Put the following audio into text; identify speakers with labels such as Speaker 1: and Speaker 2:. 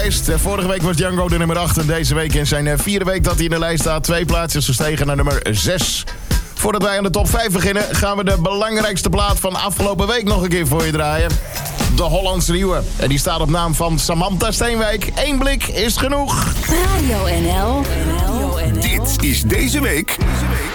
Speaker 1: Vorige week was Django de nummer 8 en deze week in zijn vierde week dat hij in de lijst staat 2 plaatsjes gestegen naar nummer 6. Voordat wij aan de top 5 beginnen gaan we de belangrijkste plaat van afgelopen week nog een keer voor je draaien. De Hollandse Nieuwe. En die staat op naam van Samantha Steenwijk. 1 blik is genoeg.
Speaker 2: Radio NL.
Speaker 3: Dit is deze week